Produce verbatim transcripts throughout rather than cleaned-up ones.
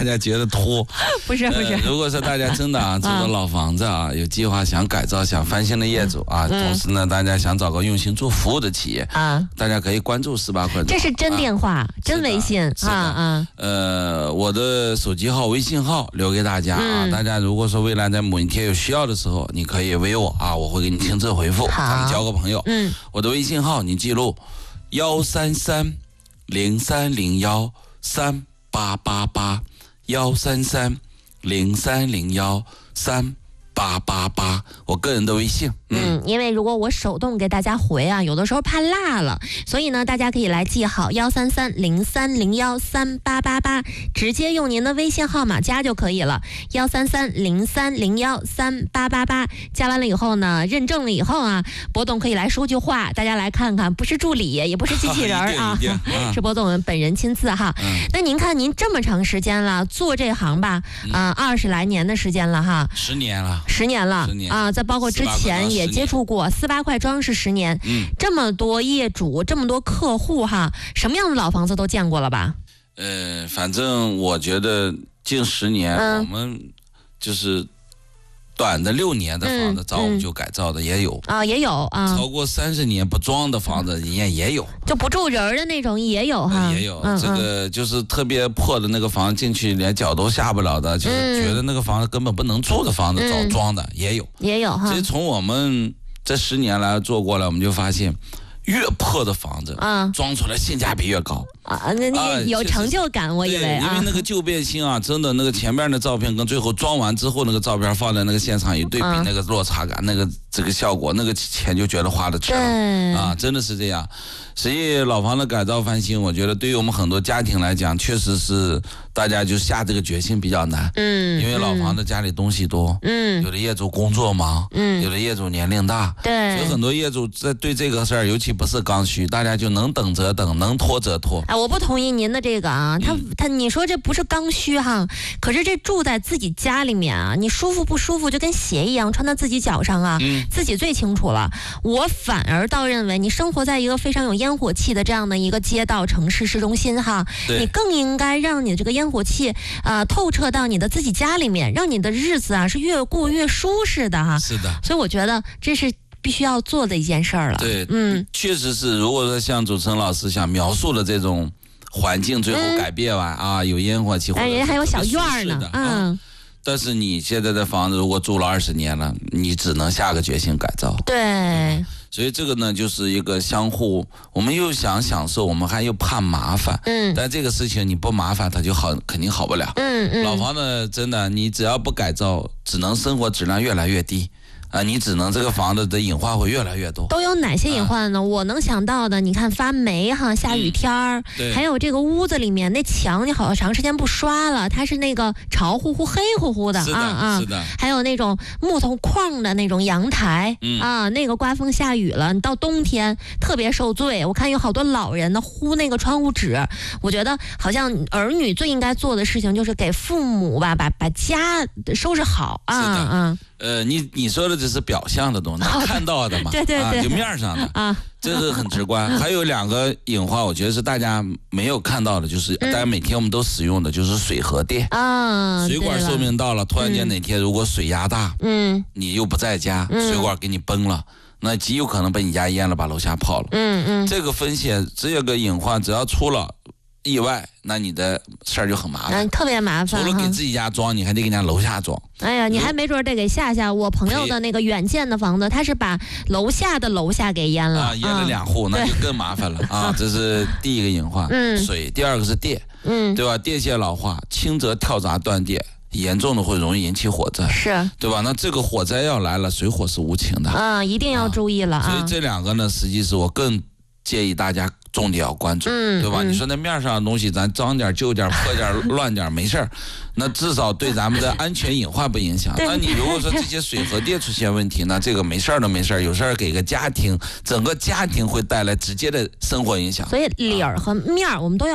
家觉得拖。 不是不是、 呃，如果说大家真的啊住的老房子啊，有计划想改造、想翻新的业主啊，嗯、同时呢，大家想找个用心做服务的企业啊，大家可以关注十八块。 这是真电话、啊、真微信啊啊。 呃，我的手机号、微信号留给大家啊，嗯、大家如果说未来在某一天有需要的时候，你可以微我啊，我会给你亲自回复，咱们交个朋友。嗯，我的微信号你记录幺三三零三零幺三八八八幺三三零三零幺三八八八，我个人的微信。 嗯，因为如果我手动给大家回啊，有的时候怕落了，所以呢，大家可以来记好幺三三零三零幺三八八八，直接用您的微信号码加就可以了。幺三三零三零幺三八八八，加完了以后呢，认证了以后啊，博总可以来说句话，大家来看看，不是助理，也不是机器人啊，啊是博总本人亲自哈。嗯、那您看，您这么长时间了，做这行吧，啊、呃，二十来年的时间了哈， 十年了， 十年了， 十年啊，再包括之前也接触过四八块庄是十年，嗯，这么多业主，这么多客户哈，什么样的老房子都见过了吧？ 呃，反正我觉得近十年、嗯、我们就是短的六年的房子，找我们就改造的也有、 嗯嗯、啊，也有啊， 超过三十年不装的房子也也有， 就不住人的那种也有哈， 也有、嗯、这个就是特别破的那个房子进去连脚都下不了的，就是觉得那个房子根本不能住的房子找装的、嗯、也有， 也有哈。 所以从我们这十年来做过来，我们就发现。越破的房子，啊，装出来性价比越高啊，那那有成就感，我以为啊， 因为那个旧变新啊，真的那个前面的照片跟最后装完之后那个照片放在那个现场一对比，那个落差感，那个这个效果，那个钱就觉得花的值了啊，真的是这样。所以老房子改造翻新，我觉得对于我们很多家庭来讲，确实是大家就下这个决心比较难，嗯，因为老房子家里东西多，嗯，有的业主工作忙，嗯，有的业主年龄大， 对， 所以很多业主在对这个事儿，尤其不是刚需，大家就能等则等，能拖则拖。 哎，我不同意您的这个啊，他、嗯、他你说这不是刚需哈，可是这住在自己家里面啊，你舒服不舒服就跟鞋一样穿在自己脚上啊，嗯、自己最清楚了。我反而倒认为，你生活在一个非常有烟火气的这样的一个街道城市市中心哈，你更应该让你这个烟火气啊、呃、透彻到你的自己家里面，让你的日子啊是越过越舒适的哈。 是的， 所以我觉得这是必须要做的一件事儿了。 对，嗯，确实是。如果说像主持人老师想描述的这种环境，最后改变完、嗯、啊，有烟火气， 哎，人家还有小院呢，嗯。 啊，但是你现在的房子如果住了二十年了，你只能下个决心改造。 对。 所以这个呢，就是一个相互，我们又想享受，我们还又怕麻烦。嗯。但这个事情你不麻烦，它就好，肯定好不了。嗯嗯。老房子真的，你只要不改造，只能生活质量越来越低。啊，你只能这个房子的隐患会越来越多。 都有哪些隐患呢？啊、我能想到的，你看发霉哈，下雨天儿、嗯，还有这个屋子里面那墙，你好长时间不刷了，它是那个潮乎乎、黑乎乎的， 是的啊啊， 是的。 还有那种木头框的那种阳台、嗯、啊，那个刮风下雨了，你到冬天特别受罪。我看有好多老人呢糊那个窗户纸，我觉得好像儿女最应该做的事情就是给父母吧，把把家收拾好啊啊。 呃，你你说的只是表象的东西，能看到的嘛？ 对对对， 啊、就面上的啊，这是很直观。还有两个隐患，我觉得是大家没有看到的，就是大家每天我们都使用的，就是水和电啊。水管寿命到了，突然间哪天如果水压大，嗯，你又不在家，水管给你崩了。那极有可能被你家淹了，把楼下泡了。嗯嗯，这个风险只有个隐患，只要出了意外，那你的事儿就很麻烦、 嗯，特别麻烦。 除了给自己家装，你还得给人家楼下装。 哎呀，你还没准得给下下。我朋友的那个远建的房子，他是把楼下的楼下给淹了， 啊，淹了两户，那就更麻烦了啊！这是第一个隐患，嗯，水。第二个是电，嗯，对吧？电线老化，轻则跳闸断电，严重的会容易引起火灾， 是对吧？那这个火灾要来了，水火是无情的， 啊，一定要注意了啊！ 所以这两个呢，实际是我更建议大家重点要关注，嗯，对吧？嗯、你说那面上的东西，咱脏点、旧点、破点、乱点没事儿，那至少对咱们的安全隐患不影响。那你如果说这些水和电出现问题，那这个没事儿都没事儿，有事儿给个家庭，整个家庭会带来直接的生活影响。 所以理儿和面儿我们都要要。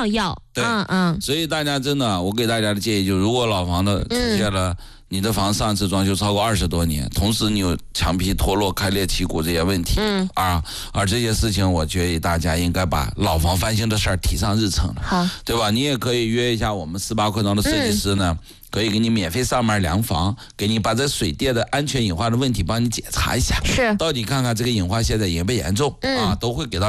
对， 嗯嗯， 所以大家真的，我给大家的建议就是，如果老房子出现了。你的房上次装修超过二十多年，同时你有墙皮脱落、开裂、起骨这些问题，嗯啊，而这些事情，我觉得大家应该把老房翻新的事儿提上日程了， 好， 对吧？你也可以约一下我们四八扩张的设计师呢，嗯、可以给你免费上门量房，给你把这水电的安全隐患的问题帮你检查一下， 是， 到底看看这个隐患现在严不严重、嗯、啊，都会给到。